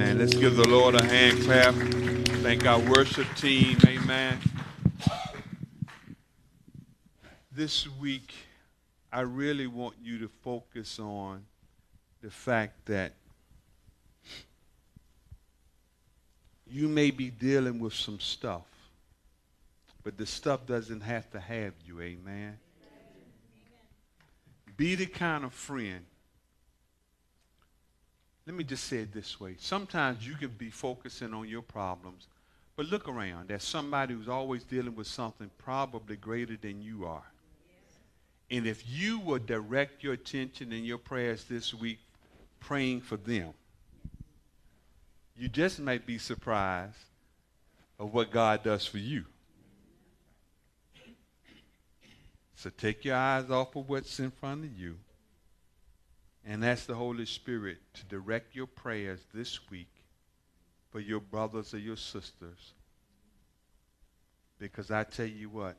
Amen. Let's give the Lord a hand clap. Thank our worship team. Amen. This week, I really want you to focus on the fact that you may be dealing with some stuff, but the stuff doesn't have to have you. Amen. Be the kind of friend. Let me just say it this way. Sometimes you can be focusing on your problems, but look around. There's somebody who's always dealing with something probably greater than you are. And if you will direct your attention in your prayers this week praying for them, you just might be surprised of what God does for you. So take your eyes off of what's in front of you and ask the Holy Spirit to direct your prayers this week for your brothers or your sisters. Because I tell you what.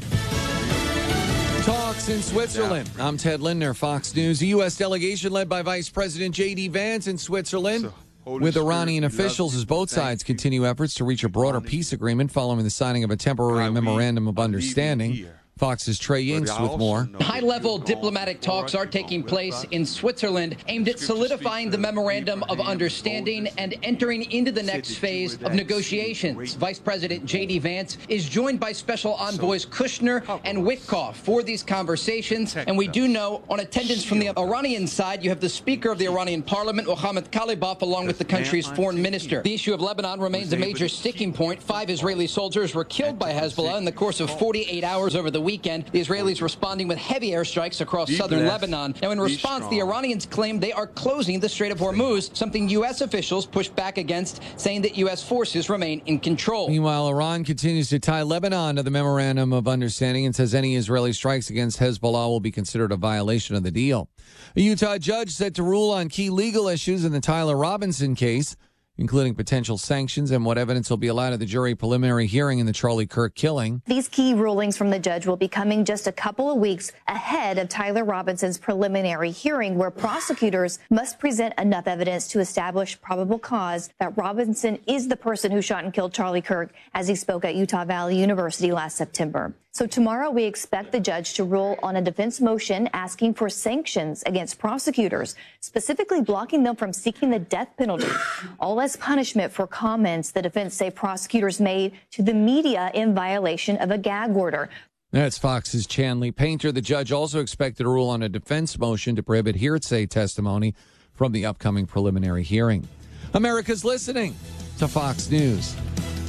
Talks in Switzerland. I'm Ted Lindner, Fox News. A U.S. delegation led by Vice President J.D. Vance in Switzerland with Iranian officials as both sides continue efforts to reach a broader peace agreement following the signing of a temporary memorandum of understanding. Fox's Trey Yingst with more. High-level diplomatic talks are taking place in Switzerland aimed at solidifying the memorandum of understanding and entering into the next phase of negotiations. Vice President J.D. Vance is joined by special envoys Kushner and Witkoff for these conversations. And we do know on attendance from the Iranian side, you have the Speaker of the Iranian Parliament, Mohammad Khalibaf, along with the country's foreign minister. The issue of Lebanon remains a major sticking point. 5 Israeli soldiers were killed by Hezbollah in the course of 48 hours over the weekend. The Israelis responding with heavy airstrikes across southern Lebanon. Now, in response, the Iranians claim they are closing the Strait of Hormuz, something U.S. officials pushed back against, saying that U.S. forces remain in control. Meanwhile, Iran continues to tie Lebanon to the memorandum of understanding and says any Israeli strikes against Hezbollah will be considered a violation of the deal. A Utah judge set to rule on key legal issues in the Tyler Robinson case, including potential sanctions and what evidence will be allowed at the jury preliminary hearing in the Charlie Kirk killing. These key rulings from the judge will be coming just a couple of weeks ahead of Tyler Robinson's preliminary hearing, where prosecutors must present enough evidence to establish probable cause that Robinson is the person who shot and killed Charlie Kirk, as he spoke at Utah Valley University last September. So tomorrow we expect the judge to rule on a defense motion asking for sanctions against prosecutors, specifically blocking them from seeking the death penalty, all as punishment for comments the defense say prosecutors made to the media in violation of a gag order. That's Fox's Chanley Painter. The judge also expected to rule on a defense motion to prohibit hearsay testimony from the upcoming preliminary hearing. America's listening to Fox News.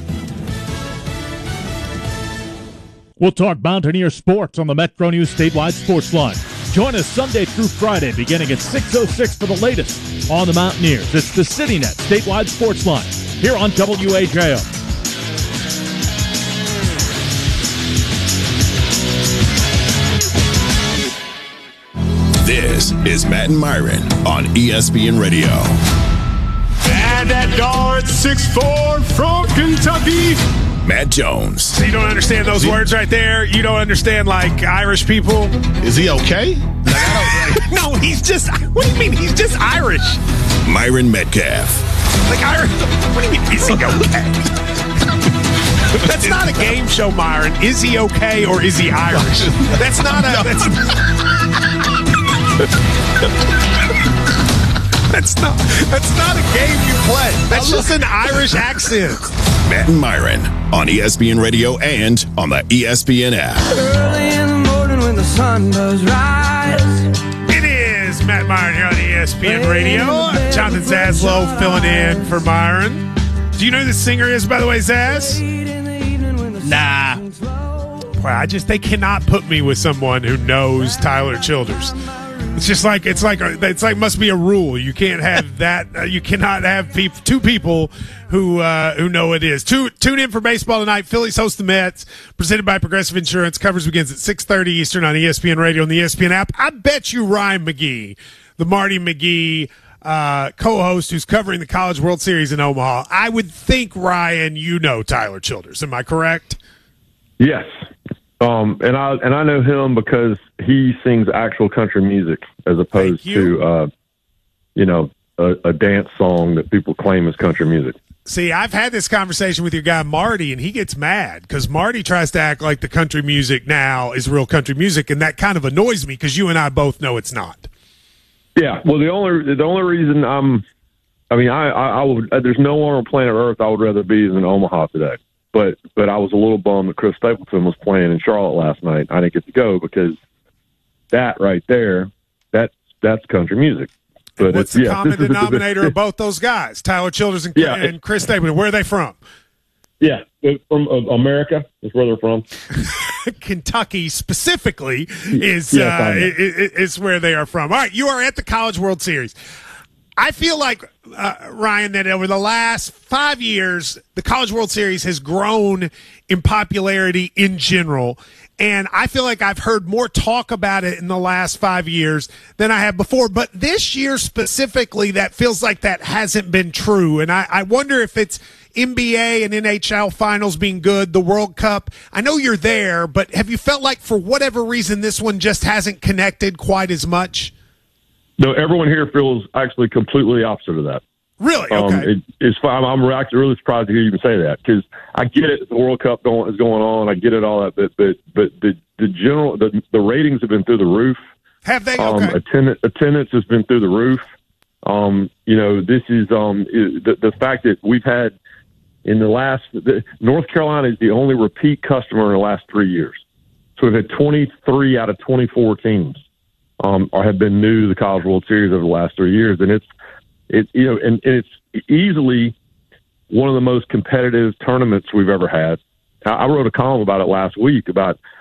We'll talk Mountaineer sports on the Metro News statewide sports line. Join us Sunday through Friday beginning at 6:06 for the latest on the Mountaineers. It's the CityNet statewide sports line here on WAJO. This is Matt and Myron on ESPN Radio. And that guard 6'4" from Kentucky, Matt Jones. So you don't understand those words right there? You don't understand, like, Irish people? Is he okay? No, he's just, what do you mean? He's just Irish. Myron Metcalf. Like, Irish, what do you mean, is he okay? That's not a game show, Myron. Is he okay or is he Irish? That's not a, that's not a game you play. That's just an Irish accent. Matt and Myron on ESPN Radio and on the ESPN app. Early in the morning when the sun does rise. It is Matt Myron here on ESPN Radio. Jonathan Zaslow filling in for Myron. Do you know who the singer is, by the way, Zaz? Nah. Wow, they cannot put me with someone who knows Tyler Childers. It's like must be a rule. You can't have that. You cannot have two people who know it is. Tune in for baseball tonight. Phillies host the Mets. Presented by Progressive Insurance. Coverage begins at 6:30 Eastern on ESPN Radio and the ESPN app. I bet you Ryan McGee, the Marty McGee co-host who's covering the College World Series in Omaha. I would think, Ryan, you know Tyler Childers. Am I correct? Yes. And I know him because he sings actual country music as opposed to, a dance song that people claim is country music. See, I've had this conversation with your guy Marty, and he gets mad because Marty tries to act like the country music now is real country music, and that kind of annoys me because you and I both know it's not. Yeah, well, the only reason I would. There's nowhere on planet Earth I would rather be than Omaha today. But I was a little bummed that Chris Stapleton was playing in Charlotte last night. I didn't get to go because that right there, that's country music. But what's the common denominator of both those guys, Tyler Childers and Chris Stapleton? Where are they from? Yeah, from America is where they're from. Kentucky specifically is where they are from. All right, you are at the College World Series. I feel like, Ryan, that over the last 5 years, the College World Series has grown in popularity in general. And I feel like I've heard more talk about it in the last 5 years than I have before. But this year specifically, that feels like that hasn't been true. And I wonder if it's NBA and NHL finals being good, the World Cup. I know you're there, but have you felt like for whatever reason this one just hasn't connected quite as much? No, everyone here feels actually completely opposite of that. Really? Okay. It's fine. I'm actually really surprised to hear you even say that because I get it. The World Cup is going on. I get it, all that. But the general the ratings have been through the roof. Have they? Okay. Attendance has been through the roof. This is the fact that we've had in North Carolina is the only repeat customer in the last 3 years. So we've had 23 out of 24 teams have been new to the College World Series over the last 3 years, and it's easily one of the most competitive tournaments we've ever had. I wrote a column about it last week about